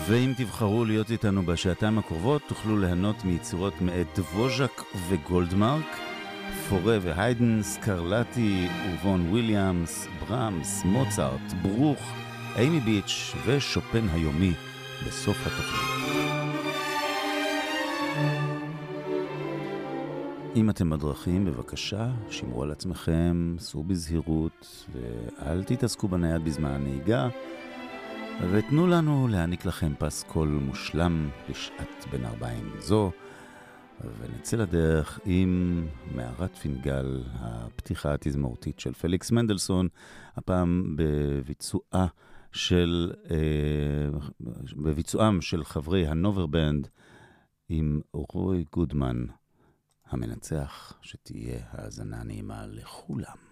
ואם תבחרו להיות איתנו בשעתיים הקרובות, תוכלו ליהנות מיצירות מאת דבוז'ק וגולדמרק, פורה והיידן, סקרלטי ובון וויליאמס, ברמס, מוצרט, ברוך, אימי ביץ' ושופן היומי בסוף התוכנית. אם אתם בדרכים, בבקשה, שמרו על עצמכם, סעו בזהירות ואל תתעסקו בנייד בזמן הנהיגה, ותנו לנו להעניק לכם פסקול מושלם בשעת בין 40 זו, ונצא לדרך עם מערת פינגל, הפתיחה התזמורתית של פליקס מנדלסון, הפעם בביצועם של חברי הנובר בנד עם רוי גודמן המנצח. שתהיה האזנה נעימה לכולם.